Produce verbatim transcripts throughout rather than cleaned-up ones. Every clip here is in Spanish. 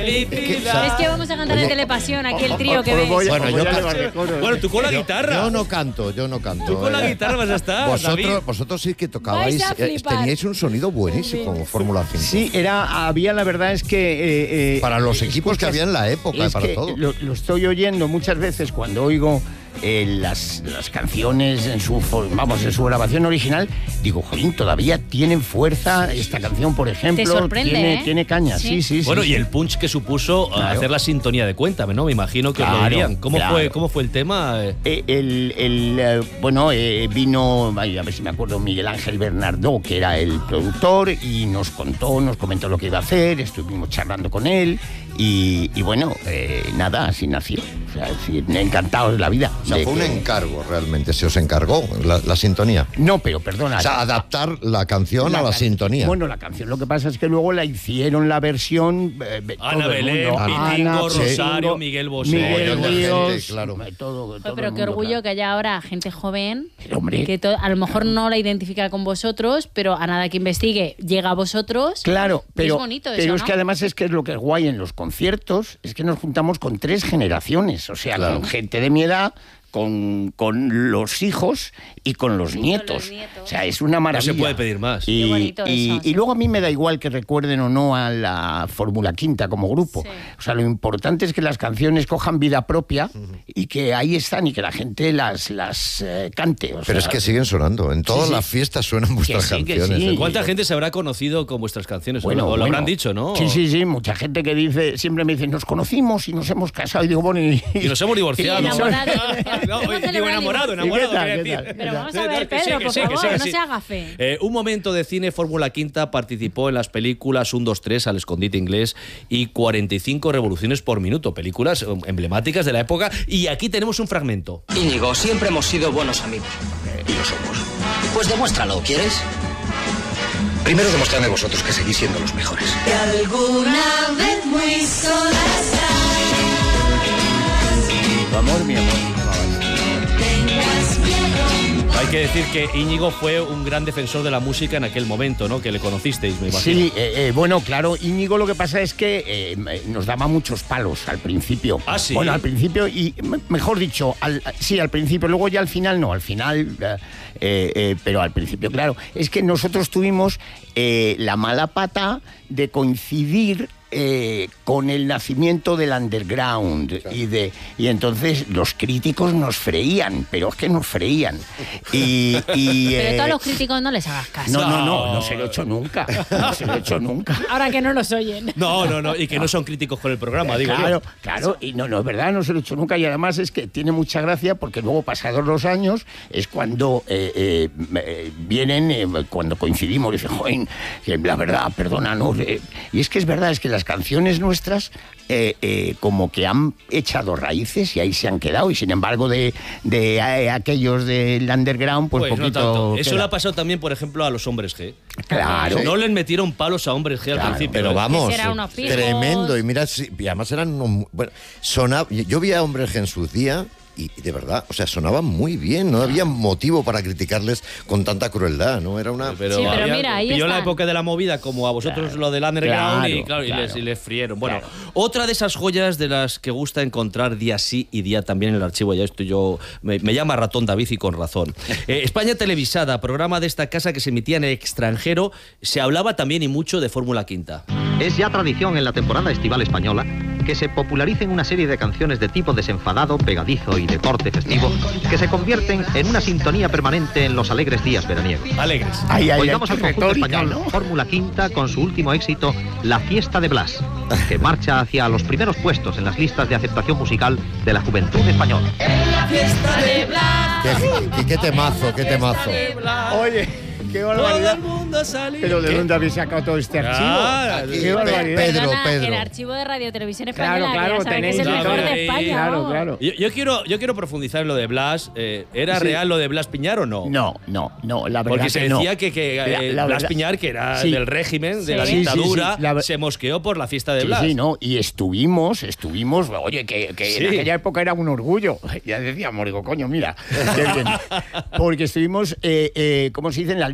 felicidad. Es que vamos a cantar de Telepasión, aquí el trío que ves. Bueno, yo Bueno, tú con la guitarra. Yo no canto, yo no canto. Tú con la eh. guitarra vas a estar, David. Vosotros, vosotros sí que tocabais, Vais a eh, flipar. teníais un sonido buenísimo como Fórmula cinco. Sí, era, había, la verdad es que... Eh, eh, Para los equipos que escuchas, había en la época, es para que todo. Lo, lo estoy oyendo muchas veces cuando oigo eh, las, las canciones en su, for- vamos, en su grabación original, digo, jolín, todavía tienen fuerza esta canción, por ejemplo. Te sorprende, tiene, ¿eh? tiene caña, sí, Sí. sí, sí. Bueno, sí. y el punch que supuso Claro. hacer la sintonía de Cuéntame, ¿no? Me imagino que os lo Claro, dirían. ¿Cómo, claro. fue, ¿Cómo fue el tema? Eh, Eh, el, el, eh, bueno, eh, vino, ay, a ver si me acuerdo, Miguel Ángel Bernardó, que era el productor, y nos contó, nos comentó lo que iba a hacer, estuvimos charlando con él, y, y bueno, eh, nada, así nació. O sea, sí, encantado de la vida. O sea, de fue un que- encargo realmente, se os encargó la, la sintonía. No, pero perdona. O sea, adaptar la canción a la can- sintonía. Bueno, la canción, lo que pasa es que luego la hicieron la versión... eh, Ana todo el Belén, mundo. Pitingo, Ana, Rosario, Pitingo, Miguel Bosé. Miguel Mogollón de Ríos, gente, claro. todo, Joder, todo pero el qué mundo, orgullo claro. que haya ahora gente joven Pero, hombre, que to- a lo mejor no la identifica con vosotros, pero a nada que investigue llega a vosotros. Claro, Y pero, es bonito eso, pero es ¿no? que además es que es lo que es guay en los conciertos, es que nos juntamos con tres generaciones, o sea, Claro. con gente de mi edad, con, con los hijos y con los, Y con nietos. los nietos. O sea, es una maravilla. No se puede pedir más. Y, Qué bonito y- eso, y sí. luego a mí me da igual que recuerden o no a la Fórmula Quinta como grupo. Sí. O sea, lo importante es que las canciones cojan vida propia y que ahí están y que la gente las, las eh, cante. O Pero sea, es que siguen sonando. En todas sí. las fiestas suenan vuestras sí, que canciones. sí. ¿eh? ¿Cuánta gente se habrá conocido con vuestras canciones? Bueno, o lo, o lo bueno. habrán dicho, ¿no? Sí, sí, sí, mucha gente que dice, siempre me dice, nos conocimos y nos hemos casado. Y digo, bueno, y, Y nos hemos divorciado. Y enamorado. No, Hemos digo celebrado enamorado, el enamorado, ¿Y qué tal, quería qué decir. tal? Pero vamos Sí, a ver, que sí, Pedro, que por sí, que sí, favor, que no sí. se haga fe. Eh, un momento de cine, Fórmula Quinta participó en las películas uno, dos, tres, Al escondite inglés y cuarenta y cinco revoluciones por minuto, películas eh, emblemáticas de la época. Y aquí tenemos un fragmento. Íñigo, siempre hemos sido buenos amigos. Y lo somos. Pues demuéstralo, ¿quieres? Primero demostrarme vosotros que seguís siendo los mejores. Alguna vez muy solas tu amor, mi amor. tengas miedo. Hay que decir que Íñigo fue un gran defensor de la música en aquel momento, ¿no? Que le conocisteis, me imagino. Sí, eh, eh, bueno, claro, Íñigo lo que pasa es que eh, nos daba muchos palos al principio. ¿Ah, sí? Bueno, al principio, y me- mejor dicho, al, sí, al principio, luego ya al final no, al final, eh, eh, pero al principio, claro, es que nosotros tuvimos eh, la mala pata de coincidir eh, con el nacimiento del underground y de y entonces los críticos nos freían, pero es que nos freían. Y, y, Pero eh, todos los críticos no les hagas caso. no, no, no, no se lo he hecho nunca, no se lo he hecho nunca. Ahora que no nos oyen. No, no, no, y que no son críticos con el programa, digo Claro, yo. claro, y no, no, es verdad, no se lo he hecho nunca y además es que tiene mucha gracia porque luego pasados los años es cuando eh, eh, eh, vienen, eh, cuando coincidimos y dicen, joder, que la verdad, perdónanos. eh". Y es que es verdad, es que las canciones nuestras eh, eh, como que han echado raíces y ahí se han quedado y sin embargo de, de eh, aquellos del underground pues, Pues no poquito tanto. Eso queda. le ha pasado también, por ejemplo, a los Hombres G. Claro. No les metieron palos a Hombres G al Claro, principio. Pero ¿eh? vamos, Que será unos pijos. tremendo. Y mira, sí, y además eran unos... Bueno, sonaba, yo vi a Hombres G en su día y de verdad, o sea, sonaban muy bien. No había motivo para criticarles con tanta crueldad, ¿no? Era una... Pero, Sí, pero había- mira, ahí pilló la están. época de la movida como a vosotros lo del underground claro, y, claro, y claro. les, y les frieron. Bueno, Claro. otra de esas joyas de las que gusta encontrar día sí y día también en el archivo, ya estoy yo, me, me llama Ratón David y con razón. Eh, España Televisada, programa de esta casa que se emitía en el extranjero, se hablaba también y mucho de Fórmula Quinta. Es ya tradición en la temporada estival española que se popularicen una serie de canciones de tipo desenfadado, pegadizo y de corte festivo que se convierten en una sintonía permanente en los alegres días veraniegos. Alegres. Ay, ay, Oigamos ay, al qué conjunto retórica, español ¿no? Fórmula Quinta con su último éxito, La Fiesta de Blas, que marcha hacia los primeros puestos en las listas de aceptación musical de la juventud española. Fiesta de Blas. Qué, qué- qué temazo, qué temazo. Oye, qué barbaridad. Pero ¿de ¿Qué? dónde habéis sacado todo este archivo? Ah, qué Pe- barbaridad. Pedro, Perdona, Pedro. el archivo de Radio Televisión Claro, Española, claro, que ya saben que tenéis es el claro, mejor de ahí, España. Claro, vamos. claro. Yo, yo quiero, yo quiero profundizar en lo de Blas. Eh, ¿Era Sí. real lo de Blas Piñar o no? No, no, no, la verdad Porque se que no. decía que, que La- eh, la Blas verdad- Piñar, que era Sí. del régimen, de Sí. la Sí, sí, dictadura, sí, la ver- se mosqueó por la fiesta de Sí, Blas. sí, no, y estuvimos, estuvimos, oye, que, que Sí. en aquella época era un orgullo. Ya decíamos, digo, coño, mira, qué bien. Porque estuvimos, eh, eh, ¿cómo se dice? En la lista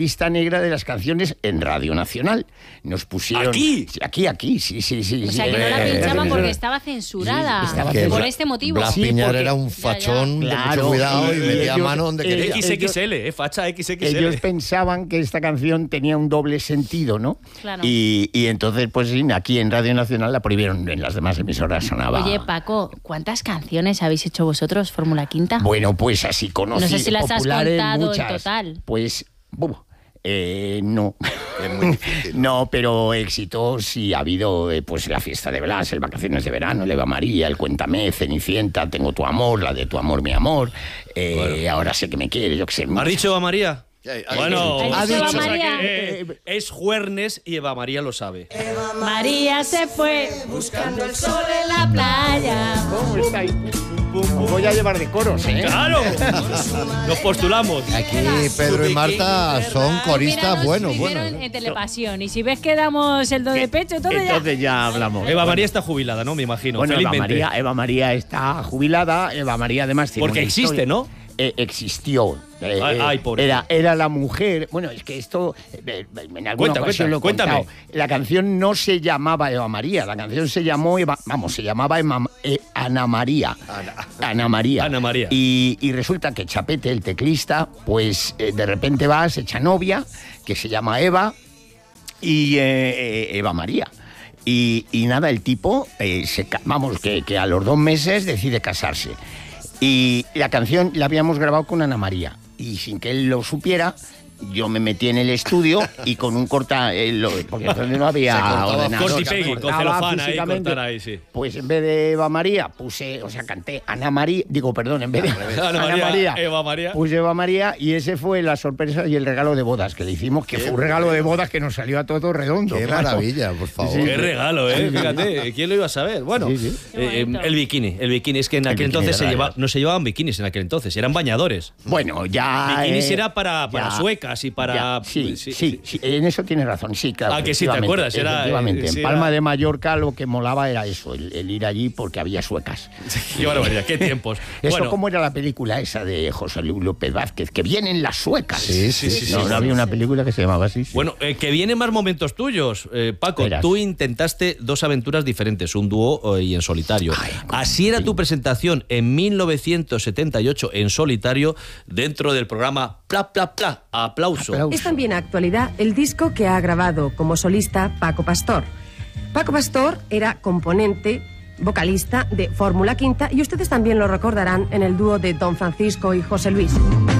lista negra de las canciones en Radio Nacional. Nos pusieron... ¿Aquí? Sí, aquí, aquí, sí, sí, sí. O sea, sí, que no la eh, pinchaban eh, porque estaba censurada. Sí, estaba por censurada. este motivo. Blas Sí, Piñar porque- era un Ya, ya. fachón de Claro, mucho cuidado y, y metía ellos- mano donde eh, quería. X X L, eh, facha X X L. Ellos pensaban que esta canción tenía un doble sentido, ¿no? Claro. Y, y entonces, pues sí, aquí en Radio Nacional la prohibieron, en las demás emisoras sonaba. Oye, Paco, ¿cuántas canciones habéis hecho vosotros, Fórmula Quinta? Bueno, pues así conocidas. No sé si las has populares, contado en muchas. total. Pues, buf, eh, no. Es muy difícil. No, pero éxitos sí ha habido, eh, pues la fiesta de Blas, el Vacaciones de Verano, el Eva María, el Cuéntame, Cenicienta, Tengo tu amor, la de Tu amor, mi amor, eh, Bueno. Ahora sé que me quiere, yo que sé. ¿Has dicho Eva María? Ya, ha Bueno, dicho. Ha dicho Eva o sea María. que, eh, es Juernes y Eva María lo sabe. María se fue buscando el sol en la playa. ¿Cómo estáis? Os voy a llevar de coros, ¿eh? ¡Claro! Nos postulamos. Aquí Pedro y Marta son coristas Míranos buenos, primero buenos. En, en Telepasión. Y si ves que damos el do de pecho, entonces, Entonces ya hablamos. Eva María está jubilada, ¿no? Me imagino. Bueno, Eva felizmente. María, Eva María está jubilada. Eva María además tiene Porque una existe, historia. ¿no? Eh, existió. Eh, Ay, eh, ay, pobre. era, era la mujer. Bueno, es que esto eh, en alguna Cuenta, ocasión cuenta, lo he cuéntame. contado. La canción no se llamaba Eva María, la canción se llamó Eva, vamos, se llamaba Ema- eh, Ana María. Ana María. Ana María. Y, y resulta que Chapete, el teclista, pues eh, de repente va, se echa novia, que se llama Eva, y eh, eh, Eva María. Y, y nada, el tipo, eh, se, ca- vamos, que, que a los dos meses decide casarse. Y la canción la habíamos grabado con Ana María. Y sin que él lo supiera, yo me metí en el estudio y con un corta... eh, lo- porque entonces no había Se cortaba ordenador, corta y se pegue, con cortaba celofán ahí, físicamente. cortar ahí, sí. Pues en vez de Eva María, puse... O sea, canté Ana María... Digo, perdón, en vez de Ana María, Eva María. Puse Eva María y ese fue la sorpresa y el regalo de bodas que le hicimos, que fue un regalo de bodas que nos salió a todos redondo. Qué claro. maravilla, por favor. Qué regalo, ¿eh? Fíjate, ¿quién lo iba a saber? Bueno, Sí, sí. eh, Qué bonito. el bikini, el bikini. Es que en El aquel bikini entonces se de lleva, rayas. no se llevaban bikinis en aquel entonces, eran bañadores. Bueno, ya... Bikinis eh, era para, para ya, suecas y para... ya, sí, sí, sí, sí, en eso tienes razón, sí, claro. Ah, que sí, ¿te efectivamente, acuerdas? Era, efectivamente. eh, sí, en Palma era- de Mallorca lo que molaba era eso, el, el ir allí porque había suecas. Qué barbaridad, qué tiempos. Eso Bueno, como era la película esa de José Luis López Vázquez, que vienen las suecas. Sí, sí, sí, No, sí, no había una película que se llamaba así. sí. Bueno, eh, que vienen más momentos tuyos, eh, Paco. Verás. Tú intentaste dos aventuras diferentes, un dúo eh, y en solitario. Ay, cómo Así era sí. tu presentación en mil novecientos setenta y ocho en solitario dentro del programa Pla, Pla, Pla. Aplauso. Aplauso. Es también actualidad el disco que ha grabado como solista Paco Pastor. Paco Pastor era componente, vocalista de Fórmula Quinta y ustedes también lo recordarán en el dúo de Don Francisco y José Luis.